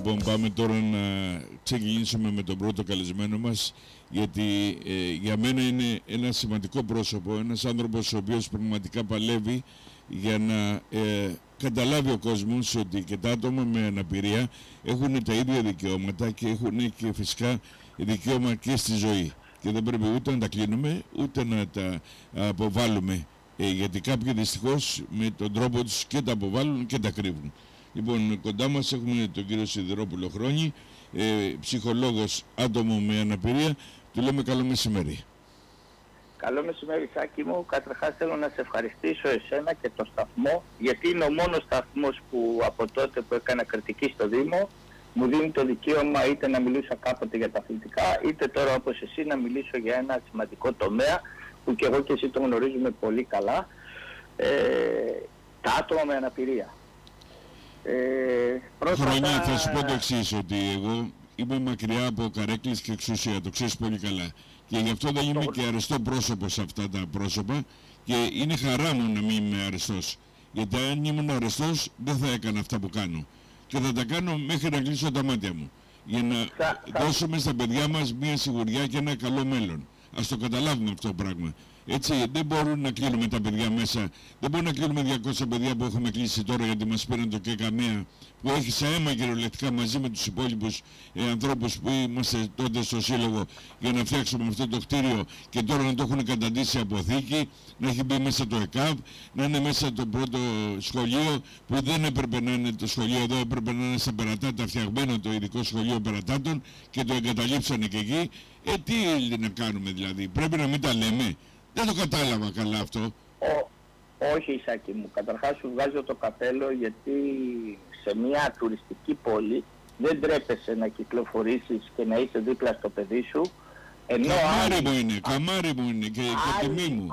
Λοιπόν, πάμε τώρα να ξεκινήσουμε με τον πρώτο καλεσμένο μας, γιατί για μένα είναι ένα σημαντικό πρόσωπο, ένας άνθρωπος ο οποίος πραγματικά παλεύει για να καταλάβει ο κόσμος ότι και τα άτομα με αναπηρία έχουν τα ίδια δικαιώματα και έχουν και φυσικά δικαίωμα και στη ζωή. Και δεν πρέπει ούτε να τα κλείνουμε, ούτε να τα αποβάλουμε, γιατί κάποιοι δυστυχώς με τον τρόπο τους και τα αποβάλλουν και τα κρύβουν. Λοιπόν, κοντά μας έχουμε τον κύριο Σιδηρόπουλο Χρόνη, ψυχολόγος άτομο με αναπηρία. Του λέμε καλό μεσημέρι. Καλό μεσημέρι, Σάκη μου. Καταρχάς θέλω να σε ευχαριστήσω εσένα και το σταθμό, γιατί είναι ο μόνος σταθμός που από τότε που έκανα κριτική στο Δήμο μου δίνει το δικαίωμα είτε να μιλήσω κάποτε για τα αθλητικά, είτε τώρα όπως εσύ να μιλήσω για ένα σημαντικό τομέα που και εγώ και εσύ το γνωρίζουμε πολύ καλά, τα άτομα με αναπηρία. Χρόνια, θα σου πω το εξής, ότι εγώ είμαι μακριά από καρέκλες και εξουσία, το ξέρεις πολύ καλά. Και γι' αυτό δεν είμαι και αρεστό πρόσωπο σε αυτά τα πρόσωπα και είναι χαρά μου να μην είμαι αρεστός. Γιατί αν ήμουν αρεστός δεν θα έκανα αυτά που κάνω. Και θα τα κάνω μέχρι να κλείσω τα μάτια μου. Για να δώσουμε στα παιδιά μας μια σιγουριά και ένα καλό μέλλον. Ας το καταλάβουμε αυτό το πράγμα. Έτσι, δεν μπορούν να κλείνουμε τα παιδιά μέσα. Δεν μπορούμε να κλείνουμε 200 παιδιά που έχουμε κλείσει τώρα, γιατί μας πήραν το και καμία, που έχει σαν αίμα κυριολεκτικά μαζί με τους υπόλοιπους ανθρώπους που είμαστε τότε στο σύλλογο για να φτιάξουμε αυτό το κτίριο και τώρα να το έχουν καταντήσει αποθήκη, να έχει μπει μέσα το ΕΚΑΒ, να είναι μέσα το πρώτο σχολείο που δεν έπρεπε να είναι το σχολείο εδώ, έπρεπε να είναι στα Περατάτα φτιαγμένο το ειδικό σχολείο Περατάτων και το εγκαταλείψανε και εκεί. Τι να κάνουμε δηλαδή, πρέπει να μην τα λέμε. Δεν το κατάλαβα καλά αυτό. Όχι, Ισάκη μου. Καταρχάς σου βγάζω το καπέλο, γιατί σε μια τουριστική πόλη δεν τρέπεσαι να κυκλοφορήσεις και να είσαι δίπλα στο παιδί σου. Καμάρι μου είναι και τιμή μου.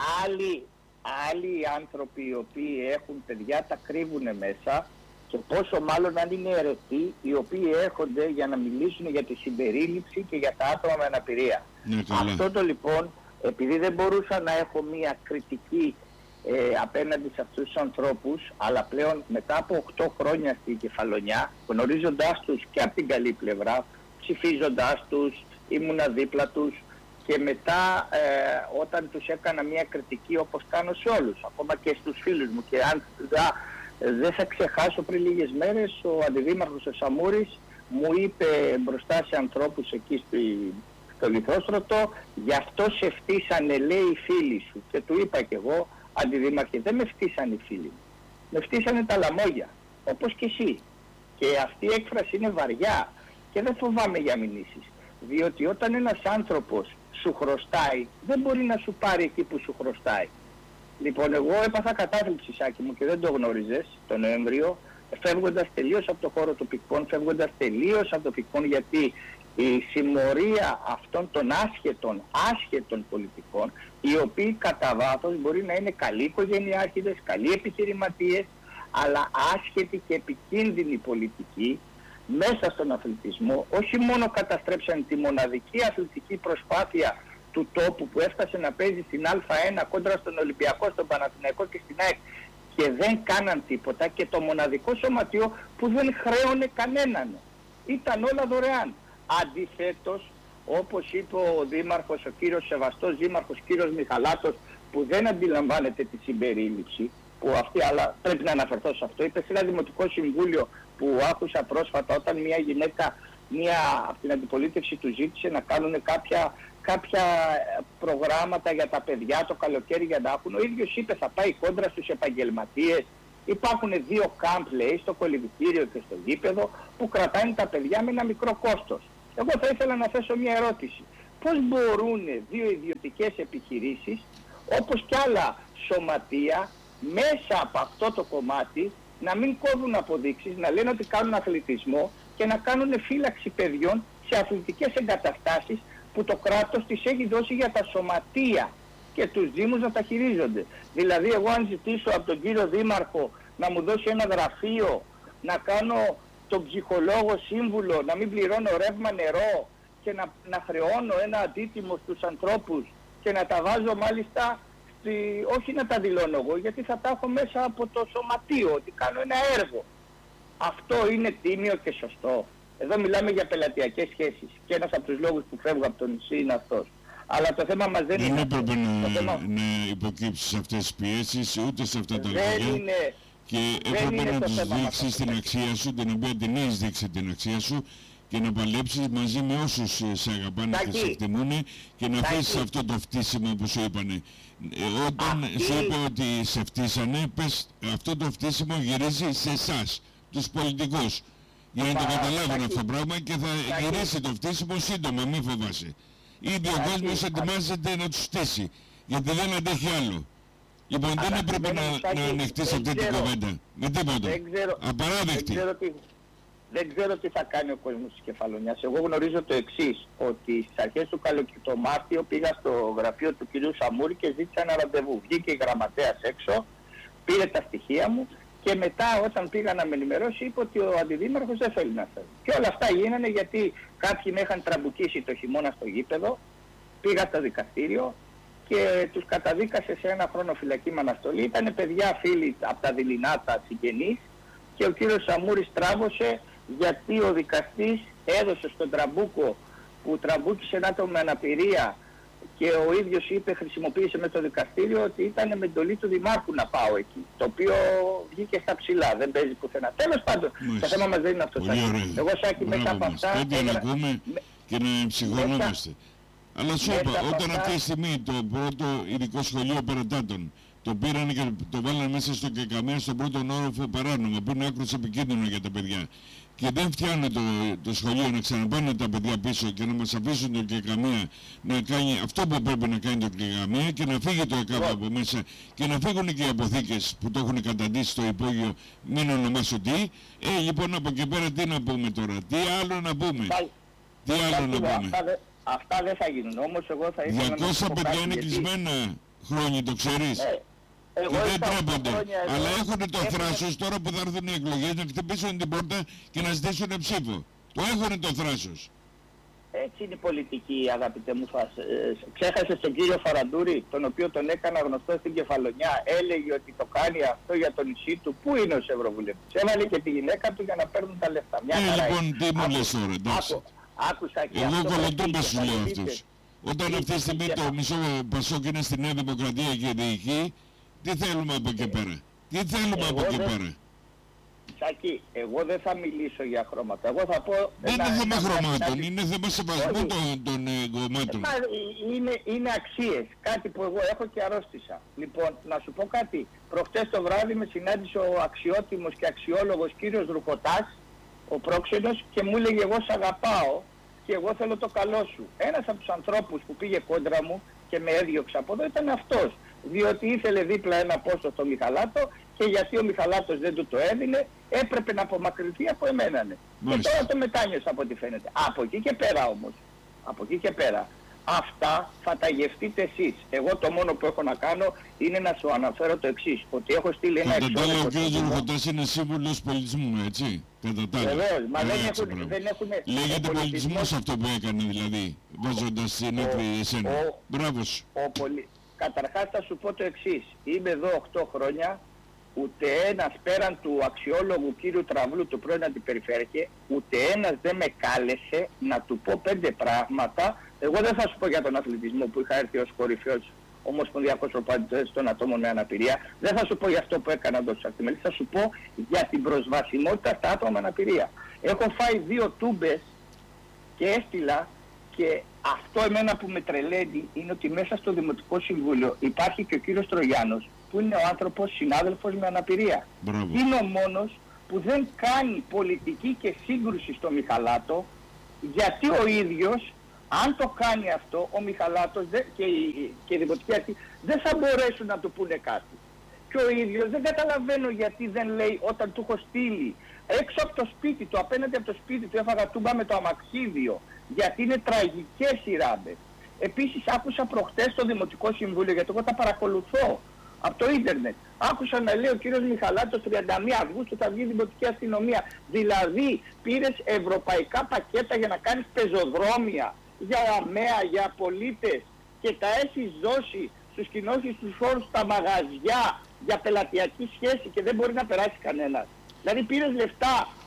Άλλοι άνθρωποι οι οποίοι έχουν παιδιά τα κρύβουν μέσα, και πόσο μάλλον αν είναι αιρετοί οι οποίοι έρχονται για να μιλήσουν για τη συμπερίληψη και για τα άτομα με αναπηρία. Ναι, αυτό το λοιπόν, επειδή δεν μπορούσα να έχω μία κριτική απέναντι σε αυτούς τους ανθρώπους, αλλά πλέον μετά από 8 χρόνια στην Κεφαλονιά, γνωρίζοντάς τους και από την καλή πλευρά, ψηφίζοντάς τους, ήμουνα δίπλα τους, και μετά όταν τους έκανα μία κριτική όπως κάνω σε όλους, ακόμα και στους φίλους μου, και αν δεν θα ξεχάσω, πριν λίγες μέρες ο αντιδήμαρχος ο Σαμούρης μου είπε μπροστά σε ανθρώπους εκεί στο Λιθόστρωτο, γι' αυτό σε φτύσανε, λέει, οι φίλοι σου. Και του είπα κι εγώ, αντιδήμαρχε, δεν με φτύσανε οι φίλοι μου, με φτύσανε τα λαμόγια, όπως και εσύ. Και αυτή η έκφραση είναι βαριά και δεν φοβάμαι για μηνύσεις, διότι όταν ένας άνθρωπος σου χρωστάει, δεν μπορεί να σου πάρει εκεί που σου χρωστάει. Λοιπόν, εγώ έπαθα κατάθλιψη, Σάκη μου, και δεν το γνώριζες τον Νοέμβριο, φεύγοντας τελείως από το χώρο του ΠΙΚΠΟΝ, φεύγοντας τελείως από το ΠΙΚΠΟΝ, γιατί η συμμορία αυτών των άσχετων πολιτικών, οι οποίοι κατά βάθος μπορεί να είναι καλοί οικογενειάρχηδες, καλοί επιχειρηματίες, αλλά άσχετοι και επικίνδυνοι πολιτικοί μέσα στον αθλητισμό, όχι μόνο καταστρέψαν τη μοναδική αθλητική προσπάθεια του τόπου που έφτασε να παίζει στην Α1 κόντρα στον Ολυμπιακό, στον Παναθηναϊκό και στην ΑΕΚ, και δεν κάναν τίποτα, και το μοναδικό σωματείο που δεν χρέωνε κανέναν. Ήταν όλα δωρεάν. Αντιθέτως, όπως είπε ο δήμαρχος, ο κύριος σεβαστός δήμαρχος κύριος Μιχαλάτος, που δεν αντιλαμβάνεται τη συμπερίληψη, που αυτή, αλλά πρέπει να αναφερθώ σε αυτό, είπε σε ένα δημοτικό συμβούλιο που άκουσα πρόσφατα, όταν μια γυναίκα, από την αντιπολίτευση του ζήτησε να κάνουν κάποια προγράμματα για τα παιδιά το καλοκαίρι για να έχουν, ο ίδιος είπε θα πάει κόντρα στους επαγγελματίες. Υπάρχουν 2 κάμπ, λέει, στο κολυμπητήριο και στο γήπεδο, που κρατάνε τα παιδιά με ένα μικρό κόστος. Εγώ θα ήθελα να θέσω μια ερώτηση. Πώς μπορούν 2 ιδιωτικές επιχειρήσεις, όπως και άλλα σωματεία, μέσα από αυτό το κομμάτι να μην κόβουν αποδείξεις, να λένε ότι κάνουν αθλητισμό και να κάνουν φύλαξη παιδιών σε αθλητικές εγκαταστάσεις που το κράτος τις έχει δώσει για τα σωματεία και τους δήμους να τα χειρίζονται. Δηλαδή, εγώ αν ζητήσω από τον κύριο Δήμαρχο να μου δώσει ένα γραφείο, να κάνω τον ψυχολόγο σύμβουλο, να μην πληρώνω ρεύμα, νερό, και να χρεώνω ένα αντίτιμο στους ανθρώπους και να τα βάζω μάλιστα, όχι να τα δηλώνω εγώ, γιατί θα τα έχω μέσα από το σωματείο, ότι κάνω ένα έργο. Αυτό είναι τίμιο και σωστό? Εδώ μιλάμε για πελατειακές σχέσεις και ένας από τους λόγους που φεύγω από το νησί είναι αυτός. Αλλά το θέμα μας δεν είναι. Δεν έπρεπε να υποκύψεις σε αυτές τις πιέσεις, ούτε σε αυτά τα λόγια. Και έπρεπε να τους δείξεις την αξία σου, την οποία την έχεις δείξει την αξία σου, και να παλέψεις μαζί με όσους σε αγαπάνε και σε εκτιμούν, και να αφήσεις αυτό το φτύσιμο που σου είπανε. Όταν σου είπε ότι σε φτύσανε, πες αυτό το φτύσιμο γυρίζει σε εσάς, τους πολιτικούς. Για να το καταλάβουν αυτό το πράγμα, και θα γυρίσει το φτύσιμο σύντομα, μη φοβάσαι. Ήδη ο κόσμος ετοιμάζεται να τους φτύσει, γιατί δεν αντέχει άλλο. Λοιπόν, δεν έπρεπε να ανοιχτείς αυτή την κουβέντα. Με τίποτα. Απαράδεκτη. Δεν ξέρω τι θα κάνει ο κόσμος της Κεφαλονιάς. Εγώ γνωρίζω το εξής, ότι στις αρχές του καλοκαιριού, το Μάρτιο, πήγα στο γραφείο του κυρίου Σαμούρη και ζήτησα ένα ραντεβού. Βγήκε η γραμματέας έξω, πήρε τα στοιχεία μου και μετά όταν πήγα να με ενημερώσει είπε ότι ο αντιδήμαρχος δεν θέλει να φέρει. Και όλα αυτά γίνανε γιατί κάποιοι με είχαν τραμπουκίσει το χειμώνα στο γήπεδο, πήγα στο δικαστήριο και τους καταδίκασε σε 1 χρόνο φυλακή με αναστολή. Ήτανε παιδιά φίλοι από τα δειλινά, τα συγγενείς, και ο κύριος Σαμούρης τράβωσε γιατί ο δικαστής έδωσε στον τραμπούκο που τραμπούκησε ένα άτομο με αναπηρία και ο ίδιος είπε, χρησιμοποίησε με το δικαστήριο, ότι ήταν με εντολή του Δημάρχου να πάω εκεί. Το οποίο βγήκε στα ψηλά, δεν παίζει πουθενά. Τέλος πάντων, το θέμα μας δεν είναι αυτό. Εγώ, Σάκη, μετά από αυτά... Πέντε να ακούμε και να ψυχωνόμαστε. Αλλά σου είπα, όταν αυτή τη στιγμή το πρώτο ειδικό σχολείο Περατάτων το πήραν και το βάλανε μέσα στο Κεκαμέα στον πρώτον όροφο παράνομα, που είναι άκρως επικίνδυνο για τα παιδιά, και δεν φτιάχνει το σχολείο να ξαναπάνε τα παιδιά πίσω και να μας αφήσουν το Κεκαμέα να κάνει αυτό που πρέπει να κάνει το Κεκαμέα και να φύγει το ΕΚΑΒ από μέσα και να φύγουν και οι αποθήκες που το έχουν καταντήσει στο υπόγειο, μην ονομάσω τι. Λοιπόν, από εκεί πέρα τι να πούμε τώρα, τι άλλο να πούμε, τι άλλο να πούμε. Αυτά δεν θα γίνουν, όμως εγώ θα ήθελα 200 παιδιά είναι κλεισμένα χρόνια, το ξέρεις. Και δεν τρέπονται. Αλλά έχουν το θράσος τώρα που θα έρθουν οι εκλογές να χτυπήσουν την πόρτα και να ζητήσουν ψήφο. Το έχουν το θράσος. Έτσι είναι η πολιτική, αγαπητέ μου. Ξέχασες τον κύριο Φαραντούρη, τον οποίο τον έκανα γνωστό στην Κεφαλονιά. Έλεγε ότι το κάνει αυτό για το νησί του. Πού είναι ο Ευρωβουλευτής? Έβαλε και τη γυναίκα του για να παίρνουν τα λεφτά. Λοιπόν, τι μου λες τώρα, εντάξει. Άκουσα και εγώ κολοτούμπες σου λέω αυτούς. Όταν αυτή τη στιγμή το μισό Πασόκ είναι στη Νέα Δημοκρατία και διοικεί, τι θέλουμε από εκεί πέρα? Τι θέλουμε από εκεί πέρα? Σάκη, εγώ δεν θα μιλήσω για χρώματα. Εγώ θα πω... Δεν είναι θέμα χρωμάτων, είναι θέμα σεβασμού των κομμάτων. Είναι αξίες. Κάτι που εγώ έχω και αρρώστησα. Λοιπόν, να σου πω κάτι. Προχτές το βράδυ με συνάντησε ο αξιότιμος και αξιόλογος κύριος Ρουχωτάς, ο πρόξενος, και μου έλεγε εγώ σ' αγαπάω και εγώ θέλω το καλό σου. Ένας από τους ανθρώπους που πήγε κόντρα μου και με έδιωξε από εδώ ήταν αυτός. Διότι ήθελε δίπλα ένα πόστο στο Μιχαλάτο και γιατί ο Μιχαλάτος δεν του το έδινε, έπρεπε να απομακρυνθεί από εμένα. Και τώρα το μετάνιωσα από ό,τι φαίνεται. Από εκεί και πέρα όμως, από εκεί και πέρα, αυτά θα τα γευτείτε εσείς. Εγώ το μόνο που έχω να κάνω είναι να σου αναφέρω το εξής, ότι έχω στείλει ένα εξώδικο. Κατά τα άλλα, ο κ. Ζουρχωτάς είναι σύμβουλος πολιτισμού, έτσι. Κατά τα άλλα. Βεβαίως, μα δεν έχουν... Λέγεται πολιτισμός αυτό που έκανε, δηλαδή, βάζοντας στην άκρη εσένα. Μπράβο σου. Καταρχάς θα σου πω το εξής. Είμαι εδώ 8 χρόνια, ούτε ένας πέραν του αξιόλογου κύριου Τραβλού, του πρώην αντιπεριφέρειχε, ούτε ένας δεν με κάλεσε να του πω 5 πράγματα. Εγώ δεν θα σου πω για τον αθλητισμό που είχα έρθει ως κορυφαίος ομοσπονδιακός προπονητής των ατόμων με αναπηρία. Δεν θα σου πω για αυτό που έκανα το Ακτιμελής. Θα σου πω για την προσβασιμότητα στα άτομα με αναπηρία. Έχω φάει 2 τούμπες και έστειλα, και αυτό εμένα που με τρελαίνει είναι ότι μέσα στο Δημοτικό Συμβούλιο υπάρχει και ο κύριος Τρογιάννος, που είναι ο άνθρωπος συνάδελφος με αναπηρία. Μπράβο. Είναι ο μόνος που δεν κάνει πολιτική και σύγκρουση στο Μιχαλάτο, γιατί ο ίδιος, αν το κάνει αυτό, ο Μιχαλάτος και η Δημοτική Αρχή δεν θα μπορέσουν να του πούνε κάτι. Και ο ίδιος δεν καταλαβαίνω γιατί δεν λέει, όταν του έχω στείλει έξω από το σπίτι του, απέναντι από το σπίτι του, έφαγα τούμπα με το αμαξίδιο, γιατί είναι τραγικές οι ράμπες. Επίσης άκουσα προχτές στο Δημοτικό Συμβούλιο, γιατί εγώ τα παρακολουθώ από το ίντερνετ. Άκουσα να λέει ο κύριος Μιχαλάτος 31 Αυγούστου θα βγει η Δημοτική Αστυνομία. Δηλαδή πήρες ευρωπαϊκά πακέτα για να κάνεις πεζοδρόμια, για ΑΜΕΑ, για πολίτες, και τα έχεις δώσει στους κοινώσεις τους φόρους στα μαγαζιά για πελατειακή σχέση και δεν μπορεί να περάσει κανένας. Δηλαδή πήρες λεφτά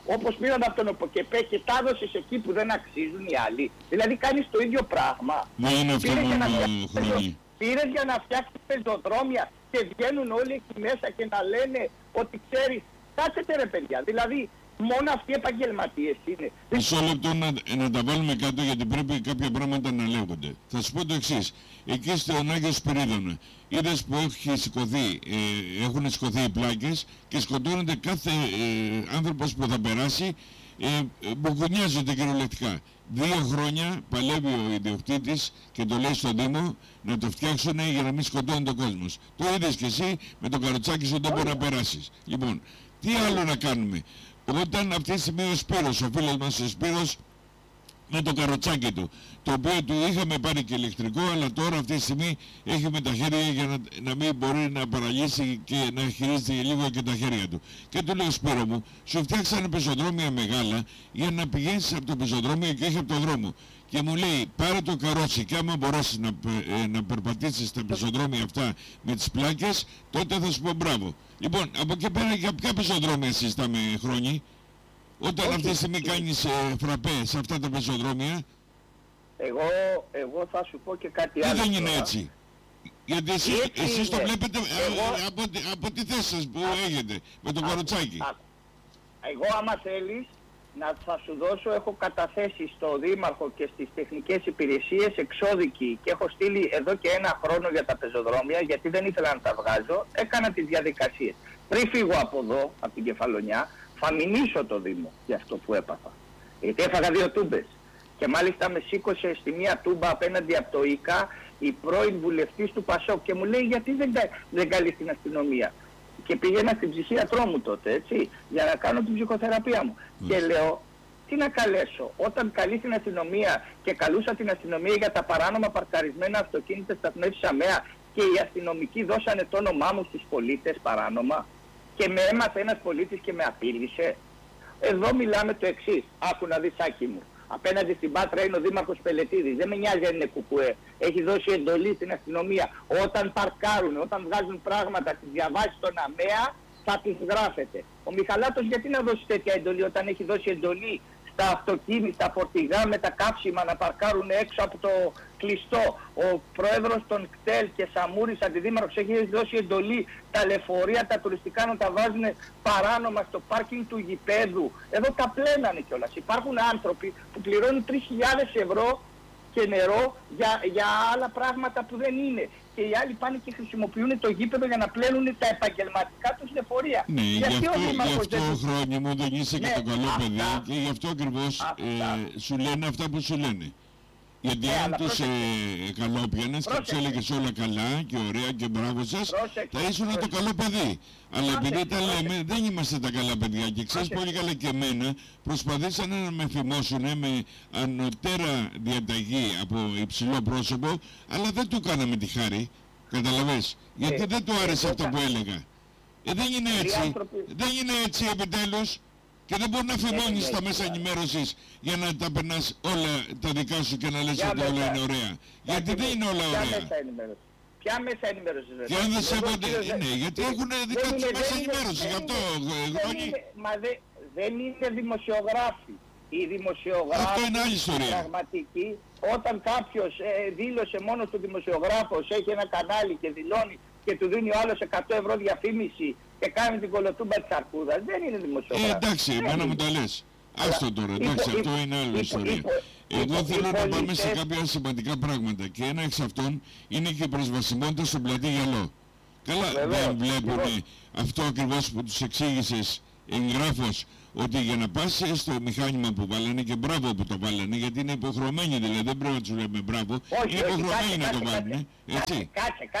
όπως πήραν από τον ΟΠΟΚΕΠΕ και τα έδωσες εκεί που δεν αξίζουν οι άλλοι. Δηλαδή κάνεις το ίδιο πράγμα. Δεν είναι αυτό μόνο Χρόνη. Πήρες για να φτιάξεις πεζοδρόμια και βγαίνουν όλοι εκεί μέσα και να λένε ότι ξέρεις, κάτσετε ρε παιδιά. Δηλαδή μόνο αυτοί οι επαγγελματίες είναι. Μισό λεπτό να τα βάλουμε κάτω, γιατί πρέπει κάποια πράγματα να λέγονται. Θα σου πω το εξής. Εκεί στον Άγιο Σπυρίδωνα είδες που έχουν σηκωθεί οι πλάκες και σκοτώνονται κάθε άνθρωπος που θα περάσει, μπουκουνιάζονται κυριολεκτικά. 2 χρόνια παλεύει ο ιδιοκτήτης και το λέει στον Δήμο να το φτιάξουν για να μην σκοτώνει τον κόσμο. Το είδες και εσύ με το καροτσάκι σου, δεν μπορεί να περάσεις. Λοιπόν, τι άλλο να κάνουμε? Όταν αυτή τη στιγμή ο Σπύρος, ο φίλος μας ο Σπύρος, με το καροτσάκι του, το οποίο του είχαμε πάρει και ηλεκτρικό, αλλά τώρα αυτή τη στιγμή έχει με τα χέρια για να μην μπορεί να παραλύσει και να χειρίζεται λίγο και τα χέρια του. Και του λέω, Σπύρο μου, σου φτιάξανε πεζοδρόμια μεγάλα για να πηγαίνεις από το πεζοδρόμιο και όχι από το δρόμο. Και μου λέει, πάρε το καρότσι και άμα μπορέσεις να περπατήσεις τα πεζοδρόμια αυτά με τις πλάκες, τότε θα σου πω μπράβο. Λοιπόν, από εκεί πέρα για ποια πεζοδρόμια συζητάμε, Χρόνη? Όταν αυτή τη στιγμή κάνεις φραπέ σε αυτά τα πεζοδρόμια? Εγώ θα σου πω και κάτι άλλο. Δεν είναι έτσι. Γιατί εσείς το βλέπετε από τη θέση σας που έχετε με το καροτσάκι. Εγώ άμα θέλεις θα σου δώσω, έχω καταθέσει στο Δήμαρχο και στις τεχνικές υπηρεσίες εξώδικη και έχω στείλει εδώ και 1 χρόνο για τα πεζοδρόμια, γιατί δεν ήθελα να τα βγάζω, έκανα τις διαδικασίες. Πριν φύγω από εδώ, από την Κεφαλονιά, θα μηνύσω το Δήμο για αυτό που έπαθα. Γιατί έφαγα 2 τούμπες. Και μάλιστα με σήκωσε στη μία τούμπα απέναντι από το ΙΚΑ η πρώην βουλευτής του ΠΑΣΟΚ και μου λέει, γιατί δεν καλείς την αστυνομία? Και πήγαινα στην ψυχίατρό μου τότε, έτσι, για να κάνω την ψυχοθεραπεία μου. Και λέω, τι να καλέσω? Όταν καλείς την αστυνομία και καλούσα την αστυνομία για τα παράνομα παρκαρισμένα αυτοκίνητα σταθμεύσεις ΑΜΕΑ και οι αστυνομικοί δώσανε το όνομά μου στους πολίτες παράνομα και με έμαθε ένας πολίτης και με απείλησε. Εδώ μιλάμε το εξής. Άκου να δεις, Άκη μου. Απέναντι στην Πάτρα είναι ο Δήμαρχος Πελετίδης. Δεν με νοιάζει αν είναι κουκουέ. Έχει δώσει εντολή στην αστυνομία. Όταν παρκάρουν, όταν βγάζουν πράγματα, τις διαβάσεις στον ΑΜΕΑ, θα τις γράφετε. Ο Μιχαλάτος γιατί να δώσει τέτοια εντολή όταν έχει δώσει εντολή στα αυτοκίνητα, στα φορτηγά με τα καύσιμα να παρκάρουν έξω από το κλειστό? Ο πρόεδρος των ΚΤΕΛ και Σαμούρης, αντιδήμαρχος, έχει δώσει εντολή τα λεωφορεία, τα τουριστικά να τα βάζουν παράνομα στο πάρκινγκ του γηπέδου. Εδώ τα πλένανε κιόλας. Υπάρχουν άνθρωποι που πληρώνουν 3.000 ευρώ και νερό για άλλα πράγματα που δεν είναι. Και οι άλλοι πάνε και χρησιμοποιούν το γήπεδο για να πλένουν τα επαγγελματικά τους λεωφορεία. Ναι, γι' αυτό Χρόνια μου δεν είσαι και το καλό παιδί και γι' αυτό ακριβώς σου λένε αυτά που σου λένε. Γιατί αν τους καλόπιανες και τους έλεγες όλα καλά και ωραία και μπράβο σας, θα ήσουν το καλό παιδί. Αλλά επειδή τα λέμε, δεν είμαστε τα καλά παιδιά. Και ξέρεις πολύ καλά και εμένα, προσπαθήσανε να με φημώσουν με ανωτέρα διαταγή από υψηλό πρόσωπο, αλλά δεν του κάναμε τη χάρη. Καταλαβες? Γιατί δεν του άρεσε αυτό που έλεγα. Δεν είναι έτσι. Δεν είναι έτσι επιτέλους. Και δεν μπορεί να φημώνεις τα μέσα ενημέρωσης για να τα περνάς όλα τα δικά σου και να λες ότι όλα είναι ωραία. Γιατί δεν είναι όλα ωραία. Ποια μέσα ενημέρωση? Και αν δεν σέβονται, ναι, γιατί έχουν δικά τους μέσα ενημέρωση. Γι' αυτό, δεν είναι δημοσιογράφοι. Οι δημοσιογράφοι πραγματικοί, όταν κάποιος δήλωσε μόνος του δημοσιογράφος, έχει ένα κανάλι και δηλώνει και του δίνει ο άλλος 100 ευρώ διαφήμιση και κάνει την κολοτούμπα της αρκούδας, δεν είναι δημοσιογράφος. Εντάξει, εμένα μου τα λες. Άστο τώρα, εντάξει, αυτό είναι άλλη ιστορία. Εγώ θέλω να πάμε σε κάποια σημαντικά πράγματα και ένα εξ αυτών είναι και η προσβασιμότητα στον πλατή γυαλό. Καλά, δεν βλέπουν αυτό ακριβώς που τους εξήγησες εγγράφος, ότι για να πας στο μηχάνημα που βάλανε, και μπράβο που το βάλανε, γιατί είναι υποχρεωμένοι, δηλαδή δεν πρέπει να τους λέμε μπράβο, είναι υποχρεωμένοι να το βάλουν, έτσι.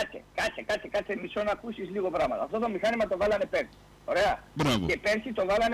Κάτσε, μισό να ακούσεις λίγο πράγματα. Αυτό το μηχάνημα το βάλανε πέρσι, ωραία. Μπράβο. Και πέρσι το βάλανε